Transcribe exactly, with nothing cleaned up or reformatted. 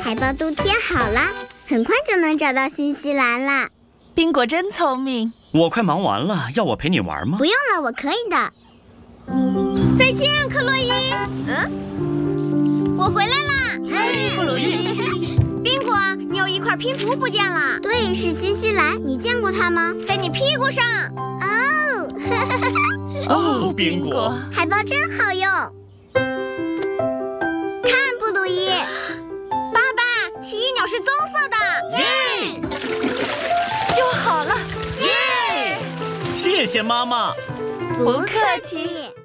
海报都贴好了，很快就能找到新西兰啦。 宾果真聪明。 我快忙完了，要我陪你玩吗？ 不用了，我可以的。 再见，克洛伊。嗯，我回来啦。 嘿，布鲁伊。 宾果，你有一块拼图不见了。 对，是新西兰，你见过它吗？ 在你屁股上。 哦， 哦，宾果， 海报真好用。看，布鲁伊， 爸爸，奇异鸟是棕色的。 耶！ 修好了， 耶！谢谢妈妈。 不客气。